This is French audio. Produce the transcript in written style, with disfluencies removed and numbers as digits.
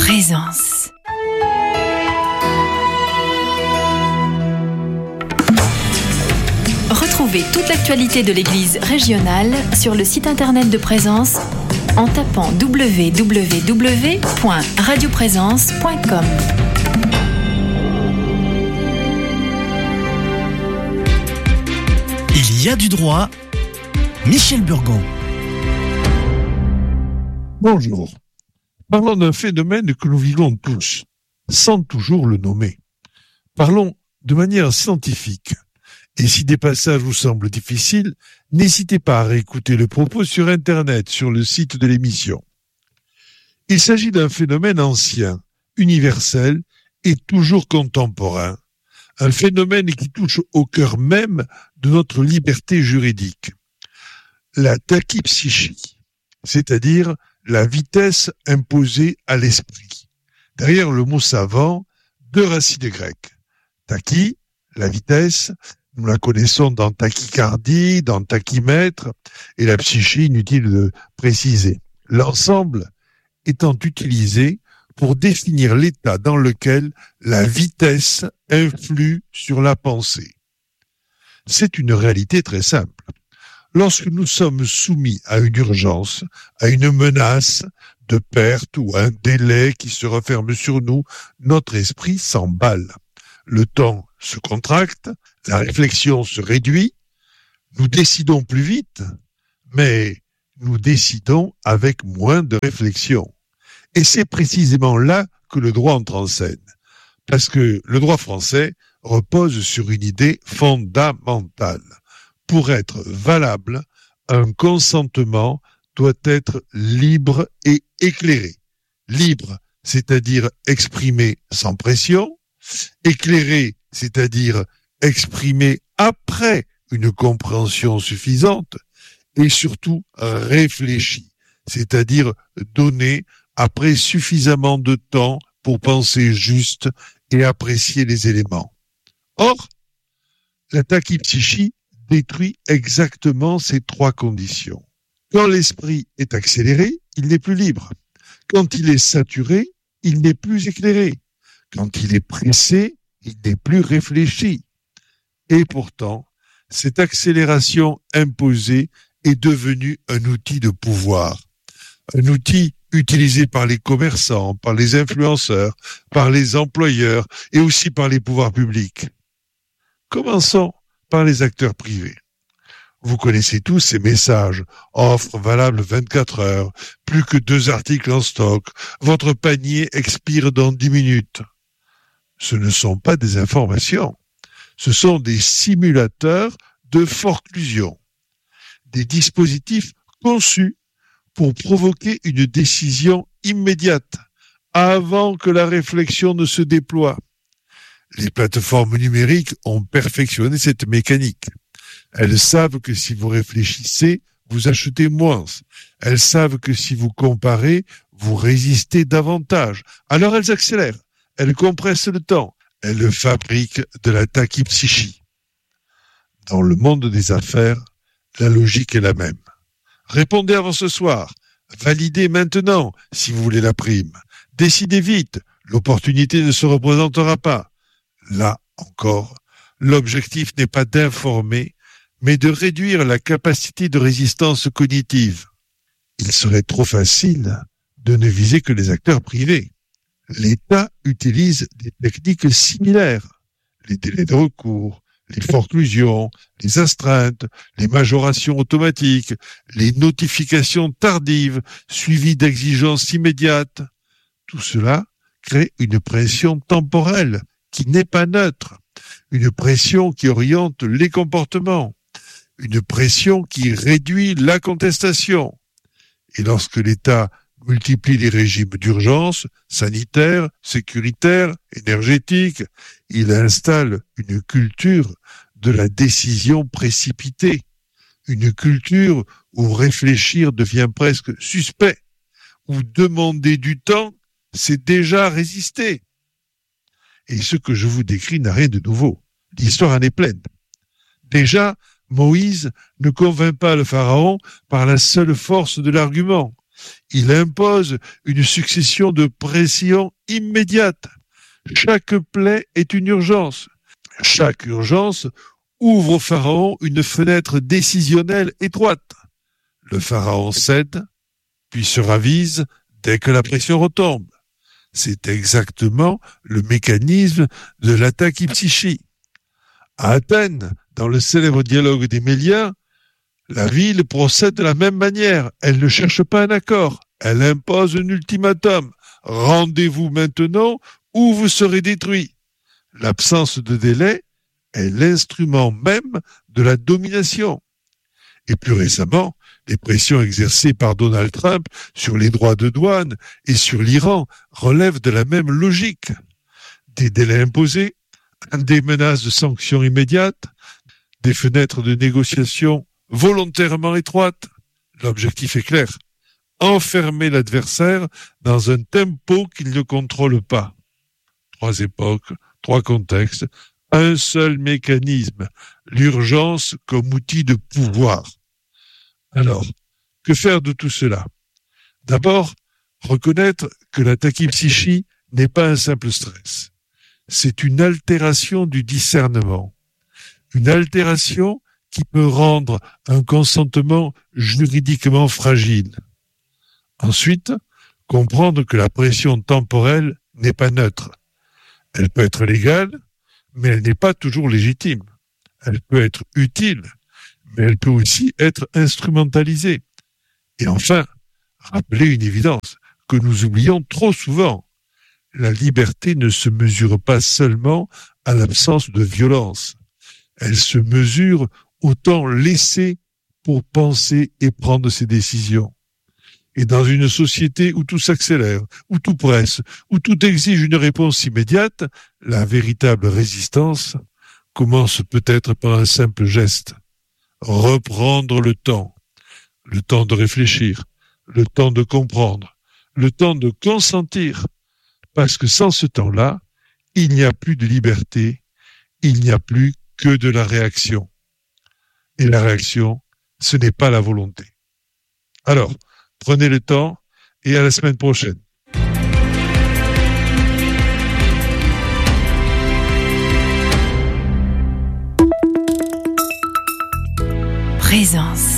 Présence. Retrouvez toute l'actualité de l'Église régionale sur le site internet de Présence en tapant www.radioprésence.com. Il y a du droit. Michel Burgon. Bonjour. Parlons d'un phénomène que nous vivons tous, sans toujours le nommer. Parlons de manière scientifique. Et si des passages vous semblent difficiles, n'hésitez pas à réécouter le propos sur Internet, sur le site de l'émission. Il s'agit d'un phénomène ancien, universel et toujours contemporain. Un phénomène qui touche au cœur même de notre liberté juridique. La tachypsychie, c'est-à-dire la vitesse imposée à l'esprit. Derrière le mot savant, deux racines grecques. Tachy, la vitesse, nous la connaissons dans tachycardie, dans tachymètre, et la psyché, inutile de préciser. L'ensemble étant utilisé pour définir l'état dans lequel la vitesse influe sur la pensée. C'est une réalité très simple. Lorsque nous sommes soumis à une urgence, à une menace de perte ou à un délai qui se referme sur nous, notre esprit s'emballe. Le temps se contracte, la réflexion se réduit, nous décidons plus vite, mais nous décidons avec moins de réflexion. Et c'est précisément là que le droit entre en scène. Parce que le droit français repose sur une idée fondamentale. Pour être valable, un consentement doit être libre et éclairé. Libre, c'est-à-dire exprimé sans pression. Éclairé, c'est-à-dire exprimé après une compréhension suffisante. Et surtout réfléchi, c'est-à-dire donné après suffisamment de temps pour penser juste et apprécier les éléments. Or, la tachypsychie détruit exactement ces trois conditions. Quand l'esprit est accéléré, il n'est plus libre. Quand il est saturé, il n'est plus éclairé. Quand il est pressé, il n'est plus réfléchi. Et pourtant, cette accélération imposée est devenue un outil de pouvoir. Un outil utilisé par les commerçants, par les influenceurs, par les employeurs et aussi par les pouvoirs publics. Commençons par les acteurs privés. Vous connaissez tous ces messages. Offre valable 24 heures, plus que 2 articles en stock, votre panier expire dans 10 minutes. Ce ne sont pas des informations. Ce sont des simulateurs de forclusion. Des dispositifs conçus pour provoquer une décision immédiate, avant que la réflexion ne se déploie. Les plateformes numériques ont perfectionné cette mécanique. Elles savent que si vous réfléchissez, vous achetez moins. Elles savent que si vous comparez, vous résistez davantage. Alors elles accélèrent, elles compressent le temps, elles fabriquent de la tachypsychie. Dans le monde des affaires, la logique est la même. Répondez avant ce soir. Validez maintenant si vous voulez la prime. Décidez vite, l'opportunité ne se représentera pas. Là encore, l'objectif n'est pas d'informer, mais de réduire la capacité de résistance cognitive. Il serait trop facile de ne viser que les acteurs privés. L'État utilise des techniques similaires. Les délais de recours, les forclusions, les astreintes, les majorations automatiques, les notifications tardives suivies d'exigences immédiates. Tout cela crée une pression temporelle qui n'est pas neutre, une pression qui oriente les comportements, une pression qui réduit la contestation. Et lorsque l'État multiplie les régimes d'urgence, sanitaires, sécuritaires, énergétiques, il installe une culture de la décision précipitée, une culture où réfléchir devient presque suspect, où demander du temps, c'est déjà résister. Et ce que je vous décris n'a rien de nouveau. L'histoire en est pleine. Déjà, Moïse ne convainc pas le pharaon par la seule force de l'argument. Il impose une succession de pressions immédiates. Chaque plaie est une urgence. Chaque urgence ouvre au pharaon une fenêtre décisionnelle étroite. Le pharaon cède, puis se ravise dès que la pression retombe. C'est exactement le mécanisme de l'attakipsychie. À Athènes, dans le célèbre dialogue des Méliens, la ville procède de la même manière. Elle ne cherche pas un accord. Elle impose un ultimatum. Rendez-vous maintenant ou vous serez détruits. L'absence de délai est l'instrument même de la domination. Et plus récemment, les pressions exercées par Donald Trump sur les droits de douane et sur l'Iran relèvent de la même logique. Des délais imposés, des menaces de sanctions immédiates, des fenêtres de négociation volontairement étroites. L'objectif est clair. Enfermer l'adversaire dans un tempo qu'il ne contrôle pas. 3 époques, 3 contextes, un seul mécanisme, l'urgence comme outil de pouvoir. Alors, que faire de tout cela? D'abord, reconnaître que la tachypsychie n'est pas un simple stress. C'est une altération du discernement. Une altération qui peut rendre un consentement juridiquement fragile. Ensuite, comprendre que la pression temporelle n'est pas neutre. Elle peut être légale, mais elle n'est pas toujours légitime. Elle peut être utile, mais elle peut aussi être instrumentalisée. Et enfin, rappeler une évidence que nous oublions trop souvent. La liberté ne se mesure pas seulement à l'absence de violence. Elle se mesure au temps laissé pour penser et prendre ses décisions. Et dans une société où tout s'accélère, où tout presse, où tout exige une réponse immédiate, la véritable résistance commence peut-être par un simple geste. Reprendre le temps de réfléchir, le temps de comprendre, le temps de consentir. Parce que sans ce temps-là, il n'y a plus de liberté, il n'y a plus que de la réaction. Et la réaction, ce n'est pas la volonté. Alors, prenez le temps et à la semaine prochaine. Présence.